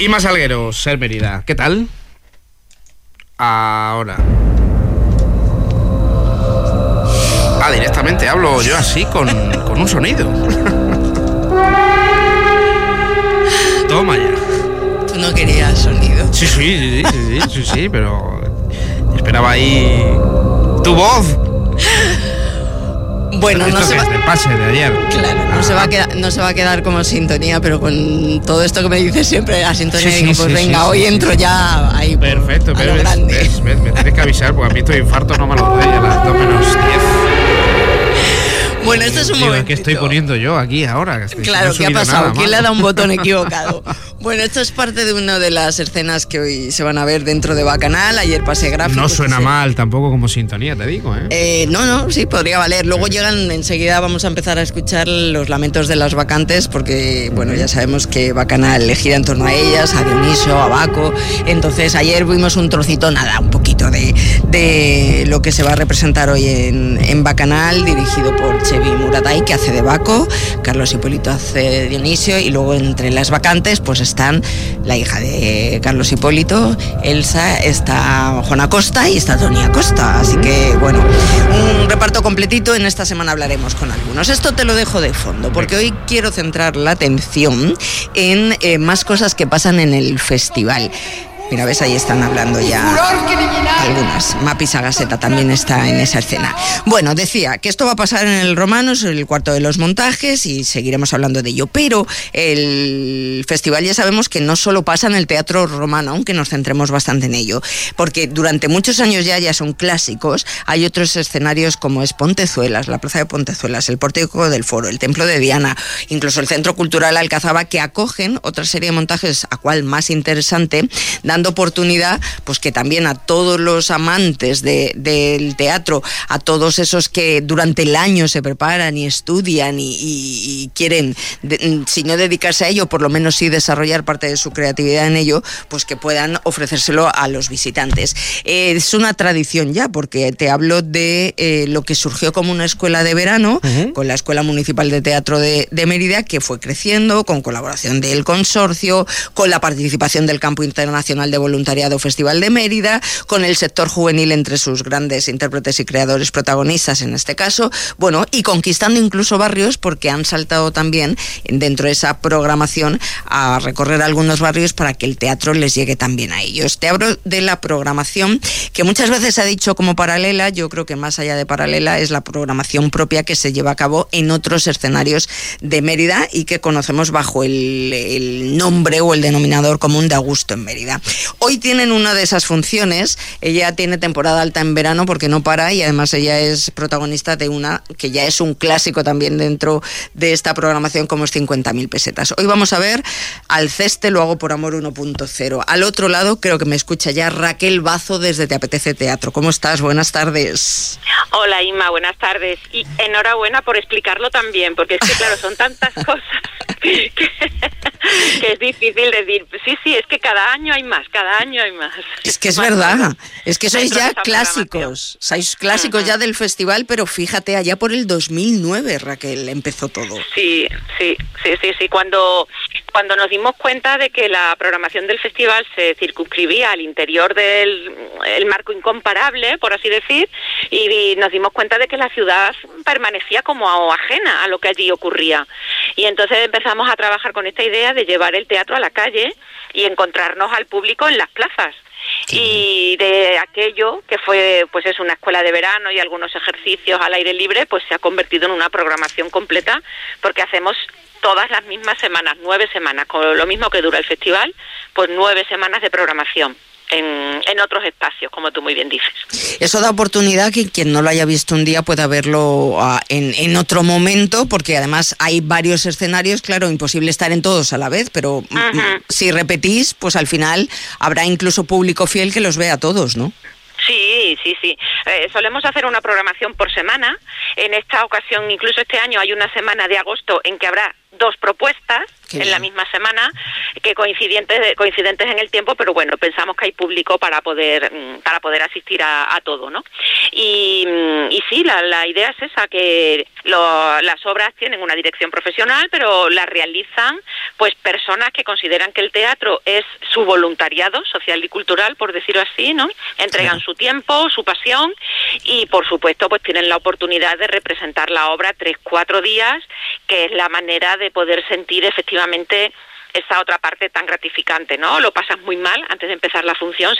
Inma Salguero, Ser Mérida. ¿Qué tal? Ahora. Directamente hablo yo así con un sonido. Toma ya. Tú no querías sonido. Sí, pero esperaba ahí tu voz. Bueno, no se va del pase de ayer. Claro, no se va a quedar como sintonía, pero con todo esto que me dices siempre, la sintonía, digo, pues venga, hoy entro ya ahí. Perfecto, pero me tienes que avisar, porque a mí estos infartos no me los doy a las 2 menos 10. Bueno, esto es un momento. ¿Qué estoy poniendo yo aquí ahora? Claro, no ¿qué ha pasado? ¿Quién le ha dado un botón mal? equivocado? Bueno, esto es parte de una de las escenas que hoy se van a ver dentro de Bacanal. Ayer pasé gráficos. No suena mal tampoco como sintonía, te digo, ¿eh? No, sí, podría valer. Luego llegan, enseguida vamos a empezar a escuchar los lamentos de las vacantes, porque, bueno, ya sabemos que Bacanal gira en torno a ellas, a Dioniso, a Baco. Entonces, ayer vimos un trocito, un poquito de lo que se va a representar hoy en Bacanal, dirigido por Chevy Muraday, que hace de Baco, Carlos Hipólito hace de Dionisio, y luego entre las vacantes pues están la hija de Carlos Hipólito, Elsa, está Juana Costa y está Toni Acosta, así que bueno, un reparto completito. En esta semana hablaremos con algunos. Esto te lo dejo de fondo porque hoy quiero centrar la atención en más cosas que pasan en el festival. Mira, ves, ahí están hablando ya algunas. Mapi Sagaseta también está en esa escena. Bueno, decía que esto va a pasar en el Romano, es el cuarto de los montajes, y seguiremos hablando de ello. Pero el festival ya sabemos que no solo pasa en el Teatro Romano, aunque nos centremos bastante en ello, porque durante muchos años ya son clásicos. Hay otros escenarios como es Pontezuelas, la Plaza de Pontezuelas, el Pórtico del Foro, el Templo de Diana, incluso el Centro Cultural Alcazaba, que acogen otra serie de montajes, a cual más interesante, dando oportunidad pues que también a todos los amantes del teatro, a todos esos que durante el año se preparan y estudian y quieren, si no dedicarse a ello, por lo menos sí desarrollar parte de su creatividad en ello, pues que puedan ofrecérselo a los visitantes. Es una tradición ya, porque te hablo de lo que surgió como una escuela de verano, con la Escuela Municipal de Teatro de Mérida, que fue creciendo con colaboración del consorcio, con la participación del Campo Internacional de Voluntariado Festival de Mérida, con el sector juvenil entre sus grandes intérpretes y creadores protagonistas en este caso, bueno, y conquistando incluso barrios, porque han saltado también dentro de esa programación a recorrer algunos barrios para que el teatro les llegue también a ellos. Te hablo de la programación que muchas veces se ha dicho como paralela. Yo creo que más allá de paralela es la programación propia que se lleva a cabo en otros escenarios de Mérida y que conocemos bajo el nombre o el denominador común de Augusto en Mérida. Hoy tienen una de esas funciones. Ella tiene temporada alta en verano porque no para, y además ella es protagonista de una que ya es un clásico también dentro de esta programación, como es 50.000 pesetas. Hoy vamos a ver Alceste, lo hago por amor 1.0. Al otro lado creo que me escucha ya Raquel Bazo desde Te Apetece Teatro. ¿Cómo estás? Buenas tardes. Hola Inma, buenas tardes. Y enhorabuena por explicarlo también, porque es que claro, son tantas cosas que es difícil decir, sí, es que cada año hay más. Es que es verdad, es que sois ya clásicos, ya del festival, pero fíjate, allá por el 2009, Raquel, empezó todo. Sí, cuando nos dimos cuenta de que la programación del festival se circunscribía al interior del marco incomparable, por así decir, y nos dimos cuenta de que la ciudad permanecía como ajena a lo que allí ocurría. Y entonces empezamos a trabajar con esta idea de llevar el teatro a la calle y encontrarnos al público en las plazas. Y de aquello que fue pues es una escuela de verano y algunos ejercicios al aire libre, pues se ha convertido en una programación completa, porque hacemos todas las mismas semanas, 9 semanas, con lo mismo que dura el festival, pues 9 semanas de programación en otros espacios, como tú muy bien dices. Eso da oportunidad que quien no lo haya visto un día pueda verlo en otro momento, porque además hay varios escenarios, claro, imposible estar en todos a la vez, pero si repetís, pues al final habrá incluso público fiel que los vea a todos, ¿no? Sí. Solemos hacer una programación por semana. En esta ocasión, incluso este año, hay una semana de agosto en que habrá 2 propuestas. en la misma semana, que coincidentes en el tiempo, pero bueno, pensamos que hay público para poder asistir a todo, ¿no? Y sí, la idea es esa, que las obras tienen una dirección profesional, pero las realizan pues personas que consideran que el teatro es su voluntariado social y cultural, por decirlo así, ¿no? Entregan su tiempo, su pasión y, por supuesto, pues tienen la oportunidad de representar la obra 3-4 días, que es la manera de poder sentir efectivamente esa otra parte tan gratificante, ¿no? Lo pasas muy mal antes de empezar la función,